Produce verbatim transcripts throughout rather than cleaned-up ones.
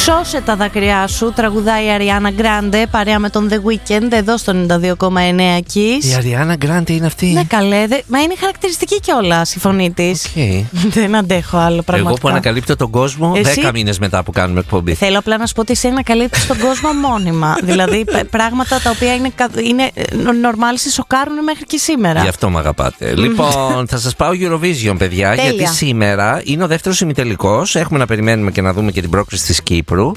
Σώσε τα δάκρυά σου, τραγουδάει η Αριάννα Γκράντε παρέα με τον The Weeknd εδώ στο ενενήντα δύο κόμμα εννέα Kiss. Η Αριάννα Γκράντε είναι αυτή. Ναι, καλέ, δε, μα είναι χαρακτηριστική κιόλας η φωνή της. Okay. Δεν αντέχω άλλο πραγματικά. Εγώ που ανακαλύπτω τον κόσμο Εσύ... δέκα μήνες μετά που κάνουμε εκπομπή. Θέλω απλά να σου πω ότι εσύ ανακαλύπτεις τον κόσμο μόνιμα. Δηλαδή πράγματα τα οποία είναι, είναι νορμάλ, σε σοκάρουν μέχρι και σήμερα. Γι' αυτό με αγαπάτε. Λοιπόν, θα σας πάω Eurovision, παιδιά. Τέλεια. Γιατί σήμερα είναι ο δεύτερος ημιτελικός. Έχουμε να περιμένουμε και να δούμε και την πρόκριση της Κύπρου.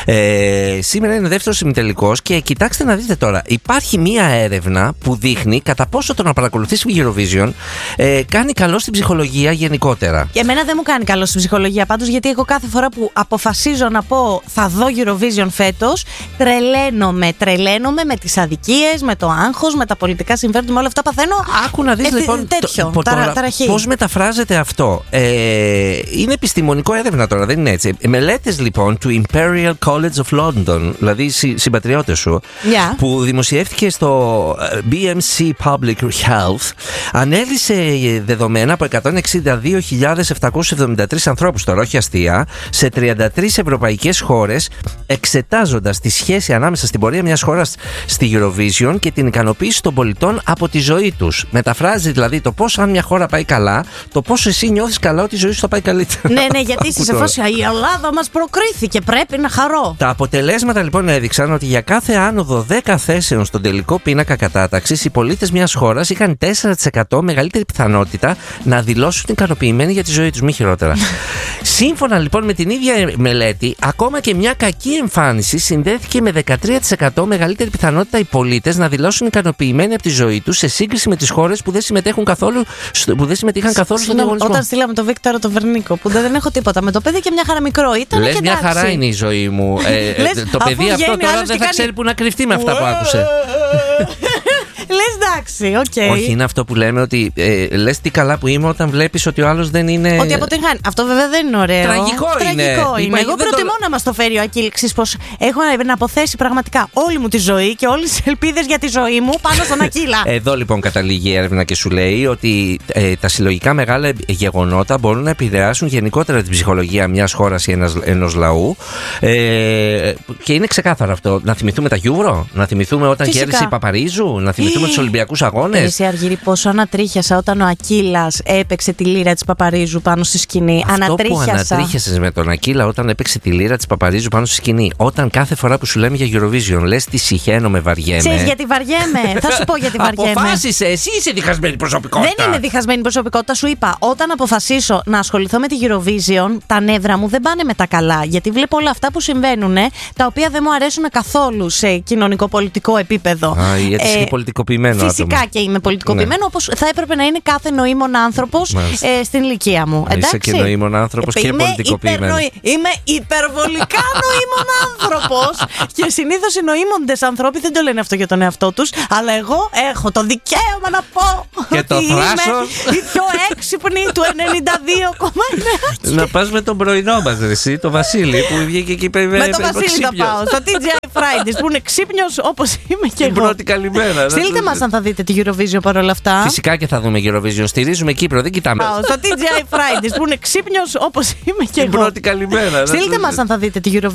Ε, σήμερα είναι ο δεύτερος ημιτελικός και κοιτάξτε να δείτε τώρα. Υπάρχει μία έρευνα που δείχνει κατά πόσο το να παρακολουθείς Eurovision ε, κάνει καλό στην ψυχολογία γενικότερα. Και εμένα δεν μου κάνει καλό στην ψυχολογία πάντως, γιατί εγώ κάθε φορά που αποφασίζω να πω θα δω Eurovision φέτος, τρελαίνομαι, τρελαίνομαι με τις αδικίες, με το άγχος, με τα πολιτικά συμφέροντα, με όλα αυτά παθαίνω. Άκου να δεις ε, λοιπόν τέτοιο, το, ταρα, τώρα, ταραχή. πώς μεταφράζεται αυτό. Ε, είναι επιστημονικό έρευνα τώρα, δεν είναι έτσι. Μελέτες λοιπόν του Imperial College of London, δηλαδή συ, συμπατριώτες σου, yeah. που δημοσιεύτηκε στο μπι εμ σι Public Health, ανέλυσε δεδομένα από εκατόν εξήντα δύο χιλιάδες επτακόσιους εβδομήντα τρεις ανθρώπους, τώρα όχι αστεία, σε τριάντα τρεις ευρωπαϊκές χώρες, εξετάζοντας τη σχέση ανάμεσα στην πορεία μιας χώρας στη Eurovision και την ικανοποίηση των πολιτών από τη ζωή τους. Μεταφράζει δηλαδή το πώς, αν μια χώρα πάει καλά, το πώς εσύ νιώθεις καλά ότι η ζωή σου θα πάει καλύτερα. Ναι, ναι, γιατί είσαι σε φάση η Ελλάδα μας προκρίθηκε, πρέπει να χαρώ. Τα αποτελέσματα λοιπόν έδειξαν ότι για κάθε άνοδο δέκα θέσεων στον τελικό πίνακα κατάταξης, οι πολίτες μιας χώρας είχαν τέσσερα τοις εκατό μεγαλύτερη πιθανότητα να δηλώσουν ικανοποιημένοι για τη ζωή τους, μη χειρότερα. Σύμφωνα λοιπόν με την ίδια μελέτη, ακόμα και μια κακή εμφάνιση συνδέθηκε με δεκατρία τοις εκατό μεγαλύτερη πιθανότητα οι πολίτες να δηλώσουν ικανοποιημένοι από τη ζωή τους σε σύγκριση με τις χώρες που δεν συμμετέχουν καθόλου, που δεν συμμετείχαν καθόλου στον διαγωνισμό. Όταν στείλαμε τον Βίκτορο τον Βερνίκο, που δεν έχω τίποτα με το παιδί και μια χαρά μικρό ήταν. Λες, μια χαρά είναι η ζωή μου. ε, Λες, το παιδί αυτό τώρα δεν θα κάνει... ξέρει που να κρυφτεί με αυτά που άκουσε. Λες εντάξει, οκ. Okay. Όχι, είναι αυτό που λέμε ότι ε, λες τι καλά που είμαι όταν βλέπεις ότι ο άλλος δεν είναι. Ότι αποτυγχάνει. Αυτό βέβαια δεν είναι ωραίο. Τραγικό είναι. Τραγικό είναι. Εγώ προτιμώ το... να μας το φέρει ο Ακύλεξης, πως έχω να αποθέσει πραγματικά όλη μου τη ζωή και όλες τις ελπίδες για τη ζωή μου πάνω στον Ακύλα. Εδώ λοιπόν καταλήγει η έρευνα και σου λέει ότι ε, τα συλλογικά μεγάλα γεγονότα μπορούν να επηρεάσουν γενικότερα την ψυχολογία μιας χώρας ή ένας, ενός λαού. Ε, και είναι ξεκάθαρο αυτό. Να θυμηθούμε τα Euro, να θυμηθούμε όταν Φυσικά. κέρδισε η Παπαρίζου, να θυμηθούμε τους Ολυμπιακούς Αγώνες. Εσύ Αργύρη, πόσο ανατρίχιασα όταν ο Ακύλας έπαιξε τη λύρα της Παπαρίζου πάνω στη σκηνή. Αυτό ανατρίχιασα. που ανατρίχιασες με τον Ακύλα όταν έπαιξε τη λύρα της Παπαρίζου πάνω στη σκηνή. Όταν κάθε φορά που σου λέμε για Eurovision λες τι συχαίνομαι, βαριέμαι. Ξέρεις γιατί βαριέμαι. Θα σου πω γιατί βαριέμαι. Αποφάσισε, εσύ είσαι διχασμένη προσωπικότητα. Δεν είμαι διχασμένη προσωπικότητα. Σου είπα, όταν αποφασίσω να ασχοληθώ με τη Eurovision, τα νεύρα μου δεν πάνε με τα καλά. Γιατί βλέπω όλα αυτά που συμβαίνουν, τα οποία δεν μου αρέσουν καθόλου σε κοινωνικό-πολιτικό επίπεδο. Α, γιατί είσαι πολιτικοποιημένο. Φυσικά άτομο. Και είμαι πολιτικοποιημένο, ναι. Όπως θα έπρεπε να είναι κάθε νοήμων άνθρωπος ε, στην ηλικία μου. Να είσαι και νοήμων άνθρωπος και πολιτικοποιημένο. Είμαι υπερβολικά νοήμων άνθρωπος. Και συνήθως οι νοήμοντες άνθρωποι δεν το λένε αυτό για τον εαυτό τους. Αλλά εγώ έχω το δικαίωμα να πω και ότι το είμαι η πιο έξυπνη του ενενήντα δύο κόμμα εννέα. Να πας με τον πρωινό μας, εσύ, το Βασίλη, που βγήκε εκεί πέρα. Με τον Βασίλη θα πάω. Στο τι τζι άι Fridays που είναι ξύπνιος όπως είμαι και εγώ. Την πρώτη καλημέρα. Στείλτε μας αν θα δείτε τη Eurovision παρόλα αυτά. Φυσικά και θα δούμε Eurovision. Στηρίζουμε Κύπρο, δεν κοιτάμε. Στο τι τζι άι Fridays που είναι ξύπνιος όπως είμαι και εγώ. Την πρώτη καλημέρα. Στείλτε μας αν θα δείτε τη Eurovision.